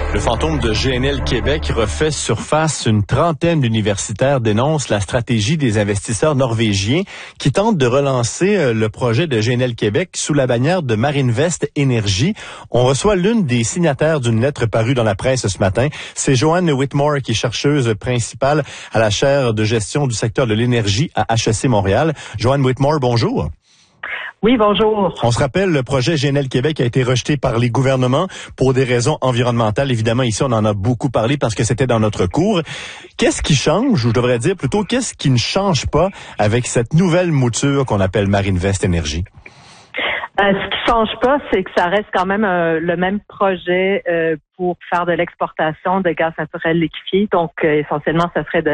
Le fantôme de GNL Québec refait surface. Une trentaine d'universitaires dénoncent la stratégie des investisseurs norvégiens qui tentent de relancer le projet de GNL Québec sous la bannière de Marinvest Énergie. On reçoit l'une des signataires d'une lettre parue dans la presse ce matin. C'est Joanne Whitmore, qui est chercheuse principale à la chaire de gestion du secteur de l'énergie à HEC Montréal. Joanne Whitmore, bonjour. Oui, bonjour. On se rappelle, le projet GNL Québec a été rejeté par les gouvernements pour des raisons environnementales. Évidemment, ici, on en a beaucoup parlé parce que c'était dans notre cours. Qu'est-ce qui change, ou je devrais dire plutôt, qu'est-ce qui ne change pas avec cette nouvelle mouture qu'on appelle Marinvest Énergie? Ce qui change pas, c'est que ça reste quand même le même projet pour faire de l'exportation de gaz naturel liquéfié. Donc, essentiellement, ça serait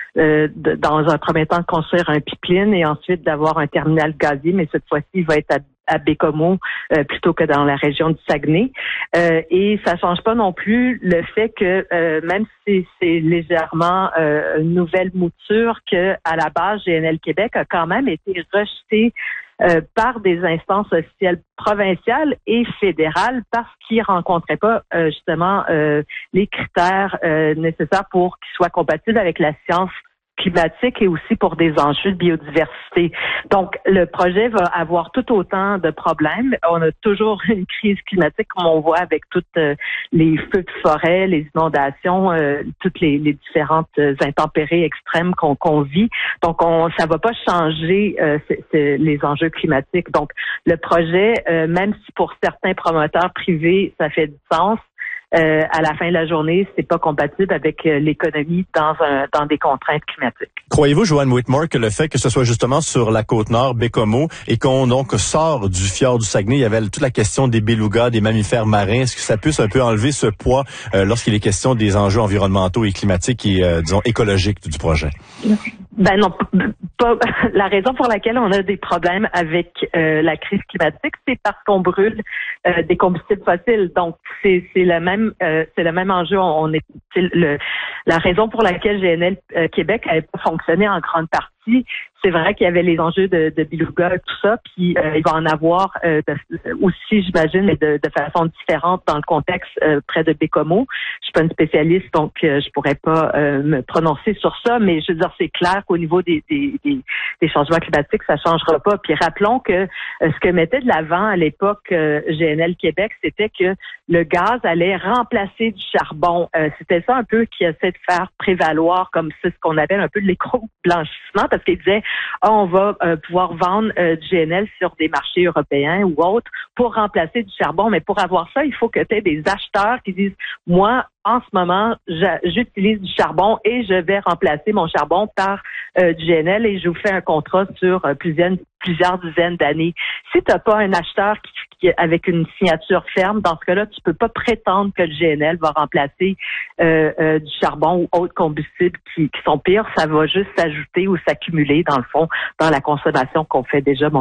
dans un premier temps de construire un pipeline et ensuite d'avoir un terminal gazier, mais cette fois-ci, il va être à Bécomo plutôt que dans la région du Saguenay. Et ça change pas non plus le fait que même si c'est légèrement une nouvelle mouture, que à la base, GNL Québec a quand même été rejeté par des instances officielles provinciales et fédérales parce qu'ils ne rencontraient pas justement les critères nécessaires pour qu'ils soient compatibles avec la science climatique et aussi pour des enjeux de biodiversité. Donc, le projet va avoir tout autant de problèmes. On a toujours une crise climatique, comme on voit avec toutes les feux de forêt, les inondations, toutes les différentes intempéries extrêmes qu'on vit. Donc, ça va pas changer les enjeux climatiques. Donc, le projet, même si pour certains promoteurs privés, ça fait du sens, à la fin de la journée, c'est pas compatible avec l'économie dans des contraintes climatiques. Croyez-vous, Joanne Whitmore, que le fait que ce soit justement sur la Côte-Nord, Bécomo, et qu'on donc sort du fjord du Saguenay, il y avait toute la question des belugas, des mammifères marins, est-ce que ça puisse un peu enlever ce poids lorsqu'il est question des enjeux environnementaux et climatiques et, disons, écologiques du projet? Ben non, pas. La raison pour laquelle on a des problèmes avec la crise climatique, c'est parce qu'on brûle des combustibles fossiles. Donc c'est le même enjeu. La raison pour laquelle GNL Québec n'avait pas fonctionné en grande partie, c'est vrai qu'il y avait les enjeux de beluga et tout ça, puis il va en avoir aussi, j'imagine, mais de façon différente dans le contexte près de Bécomo. Je suis pas une spécialiste, donc je pourrais pas me prononcer sur ça, mais je veux dire, c'est clair qu'au niveau des changements climatiques, ça changera pas. Puis rappelons que ce que mettait de l'avant à l'époque GNL Québec, c'était que le gaz allait remplacer du charbon. C'était ça un peu qui essaie de faire prévaloir comme c'est ce qu'on appelle un peu de l'éco-blanchissement, parce qu'il disait on va pouvoir vendre du GNL sur des marchés européens ou autres pour remplacer du charbon. Mais pour avoir ça, il faut que tu aies des acheteurs qui disent moi, en ce moment, j'utilise du charbon et je vais remplacer mon charbon par du GNL et je vous fais un contrat sur plusieurs dizaines d'années. Si tu n'as pas un acheteur qui avec une signature ferme, dans ce cas-là, tu peux pas prétendre que le GNL va remplacer du charbon ou autres combustibles qui sont pires. Ça va juste s'ajouter ou s'accumuler, dans le fond, dans la consommation qu'on fait déjà